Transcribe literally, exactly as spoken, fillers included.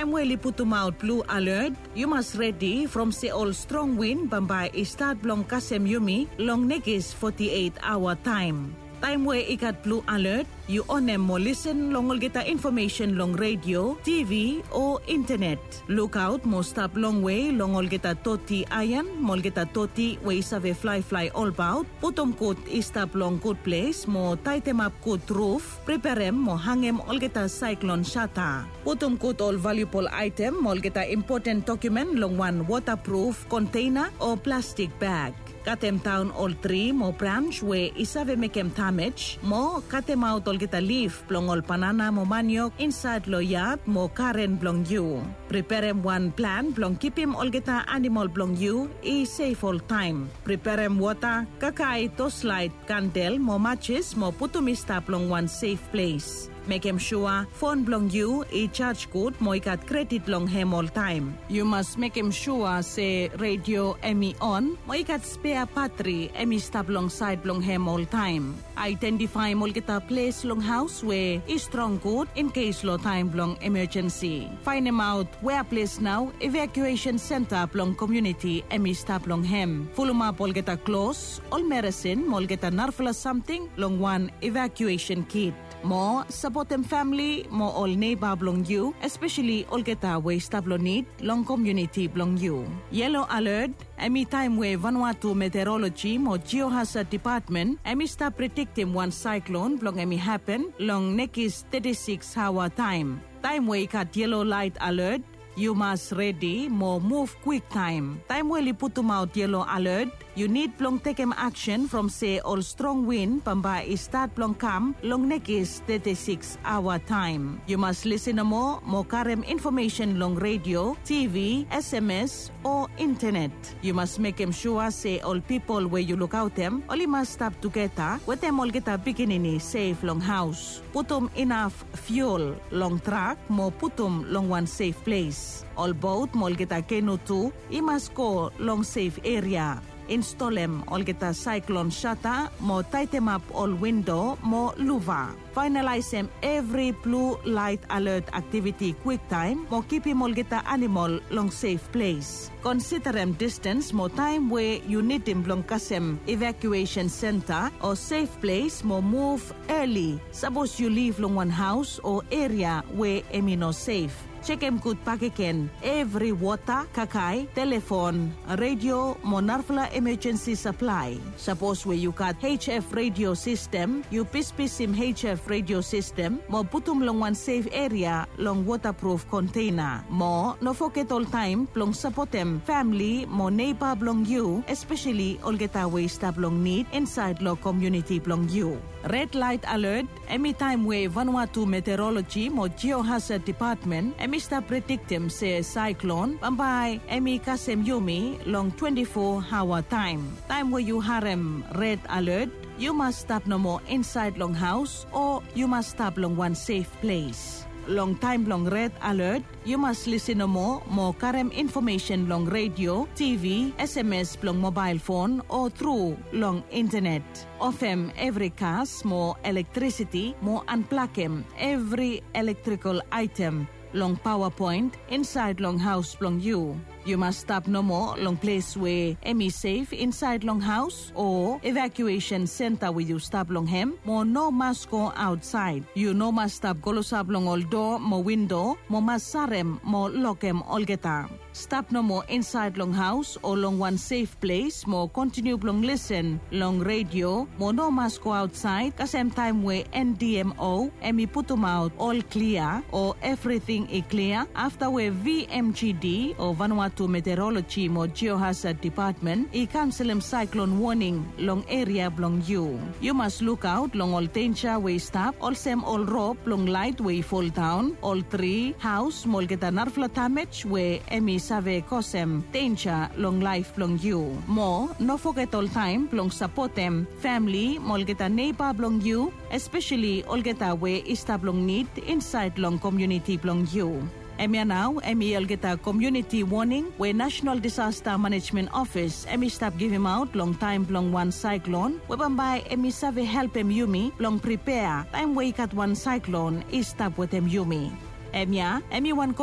time we liputum out blue alert, you must ready from say all strong wind bambay start blong kasem yumi long negis forty-eight hour time. Time we ikat blue alert, you onem mo listen longol kita information long radio, T V o internet. Look out mo stop long way longol kita toti ayan, mol kita toti way save fly fly all bout. Putom kut stop long good place mo tighten up good roof. Preparem mo hangem ol kita cyclone shata. Putom kut all valuable item mol kita important document long one waterproof container o plastic bag. Katem town all three mo branch we isave mekem damage mo katem out all kita leaf blong all panana mo maniok inside lo yard mo karen blong you. Prepare one plan blong keep him all kita animal blong you i safe all time. Prepare water kakai to slide candle mo matches mo putumista blong one safe place. Make him sure phone blong you i charge good mo ikat credit long him all time. You must make him sure say radio emi on mo ikat spare battery emi stop long side blong him all time. Identify mo kita place long house where is strong good in case low time blong emergency. Find him out where place now evacuation center blong community emi stop long him. Fuluma pol kita close all medicine mo kita narfla something long one evacuation kit. Mo support them family mo all neighbor blong you, especially all kita we stablo need long community blong you. Yellow alert any time we Vanuatu meteorology mo geohazard department emi stop predicting one cyclone blong emi happen long next thirty-six hour time. Time we cut yellow light alert. You must ready mo move quick time. Time we liputum out yellow alert. You need plong takem action from say all strong wind pamba start plong come long next thirty-six hour time. You must listen mo mo karem information long radio, T V, S M S or internet. You must make them sure say all people where you look out them only must stop together with them all get a beginning safe long house. Putum enough fuel long truck mo putum long one safe place. All boat mo get a canoe too. I must go long safe area. Install them all get a cyclone shutter mo tighten up all window mo luva. Finalize them every blue light alert activity quick time mo keep him all get a animal long safe place. Consider them distance mo time where you need him long kasem evacuation center or safe place mo move early. Suppose you live long one house or area where emi no safe. Check em good pakiken every water, kakai, telephone, radio, monarfla emergency supply. Suppose where you got H F radio system, you pispis him H F radio system, mo putum long one safe area, long waterproof container. Mo, no forget all time, plong support em family, mo neighbor blong you, especially all get away stab long need inside lo community blong you. Red light alert, anytime we Vanuatu meteorology, mo geohazard department, Mister Predictim say cyclone, bambay, emi kasem yumi, long twenty-four hour time. Time where you harem red alert, you must stop no more inside long house or you must stop long one safe place. Long time long red alert, you must listen no more, more karem information long radio, T V, S M S long mobile phone or through long internet. Of em every cars, more electricity, more unplug em every electrical item. Long PowerPoint inside long house long you. You must stop no more long place where emi safe inside long house or evacuation center where you stop long hem. Mo no must go outside. You no must stop golosab long all door mo window mo must sarem mo lokem all geta. Stop no more inside long house or long one safe place. Mo continue long listen long radio. Mo no must go outside. Kasem time where N D M O emi putum out all clear or everything is clear after where V M G D or Vanuatu to meteorology mo geohazard department i cancel em cyclone warning long area blong you. You must look out long all danger way stop all sem all rope long light way fall down all three house mol get an arfla damage where emi save kosem danger long life blong you. Mo no forget all time long support them family mol get a neighbor blong you especially all get a way istab long need inside long community blong you. Emi now, Emi will get a community warning where National Disaster Management Office Emi stop give him out long time long one cyclone. Webambay Emi save help em yumi long prepare time wake at one cyclone is stop with em yumi. Emia, Emi one